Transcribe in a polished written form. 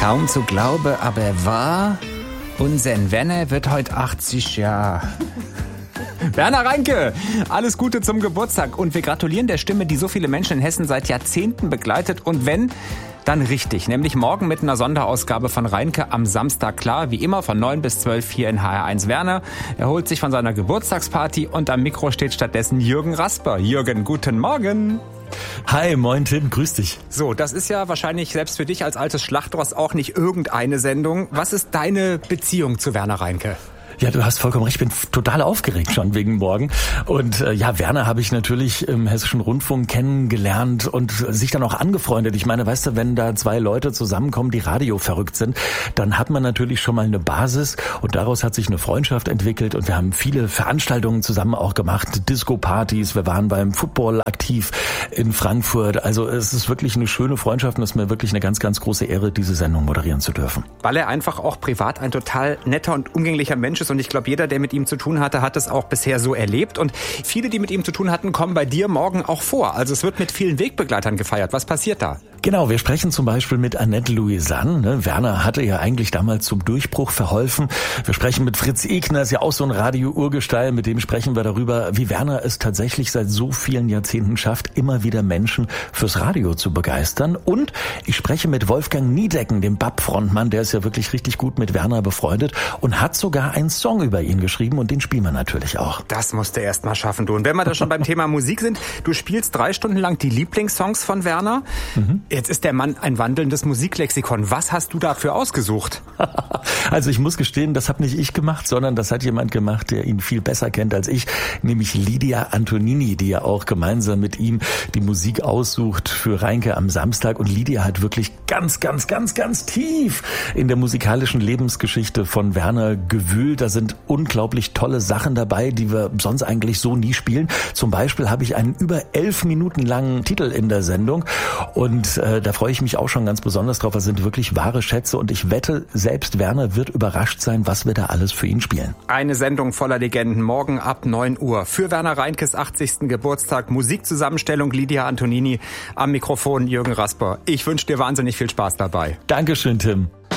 Kaum zu glauben, aber er war. Unser Werner wird heute 80 Jahre. Werner Reinke, alles Gute zum Geburtstag. Und wir gratulieren der Stimme, die so viele Menschen in Hessen seit Jahrzehnten begleitet. Und wenn, dann richtig. Nämlich morgen mit einer Sonderausgabe von Reinke am Samstag. Klar, wie immer von 9 bis 12 hier in HR1. Werner erholt sich von seiner Geburtstagsparty und am Mikro steht stattdessen Jürgen Rasper. Jürgen, guten Morgen. Hi, moin Tim, grüß dich. So, das ist ja wahrscheinlich selbst für dich als altes Schlachtross auch nicht irgendeine Sendung. Was ist deine Beziehung zu Werner Reinke? Ja, du hast vollkommen recht, ich bin total aufgeregt schon wegen morgen. Und Werner habe ich natürlich im Hessischen Rundfunk kennengelernt und sich dann auch angefreundet. Ich meine, weißt du, wenn da zwei Leute zusammenkommen, die radioverrückt sind, dann hat man natürlich schon mal eine Basis und daraus hat sich eine Freundschaft entwickelt und wir haben viele Veranstaltungen zusammen auch gemacht, Disco-Partys, wir waren beim Football aktiv in Frankfurt. Also es ist wirklich eine schöne Freundschaft und es ist mir wirklich eine ganz, ganz große Ehre, diese Sendung moderieren zu dürfen. Weil er einfach auch privat ein total netter und umgänglicher Mensch ist. Und ich glaube, jeder, der mit ihm zu tun hatte, hat es auch bisher so erlebt. Und viele, die mit ihm zu tun hatten, kommen bei dir morgen auch vor. Also es wird mit vielen Wegbegleitern gefeiert. Was passiert da? Genau, wir sprechen zum Beispiel mit Annette Louisanne. Werner hatte ja eigentlich damals zum Durchbruch verholfen. Wir sprechen mit Fritz Egner, ist ja auch so ein Radio-Urgestein. Mit dem sprechen wir darüber, wie Werner es tatsächlich seit so vielen Jahrzehnten schafft, immer wieder Menschen fürs Radio zu begeistern. Und ich spreche mit Wolfgang Niedecken, dem BAP-Frontmann. Der ist ja wirklich richtig gut mit Werner befreundet und hat sogar einen Song über ihn geschrieben und den spielen wir natürlich auch. Das musst du erst mal schaffen, du. Und wenn wir da schon beim Thema Musik sind, du spielst 3 Stunden lang die Lieblingssongs von Werner. Jetzt ist der Mann ein wandelndes Musiklexikon. Was hast du dafür ausgesucht? Also ich muss gestehen, das habe nicht ich gemacht, sondern das hat jemand gemacht, der ihn viel besser kennt als ich, nämlich Lydia Antonini, die ja auch gemeinsam mit ihm die Musik aussucht für Reinke am Samstag. Und Lydia hat wirklich ganz, ganz, ganz, ganz tief in der musikalischen Lebensgeschichte von Werner gewühlt. Da sind unglaublich tolle Sachen dabei, die wir sonst eigentlich so nie spielen. Zum Beispiel habe ich einen über 11 Minuten langen Titel in der Sendung und da freue ich mich auch schon ganz besonders drauf. Das sind wirklich wahre Schätze und ich wette, selbst Werner wird überrascht sein, was wir da alles für ihn spielen. Eine Sendung voller Legenden, morgen ab 9 Uhr. Für Werner Reinkes 80. Geburtstag, Musikzusammenstellung Lydia Antonini, am Mikrofon Jürgen Rasper. Ich wünsche dir wahnsinnig viel Spaß dabei. Dankeschön, Tim.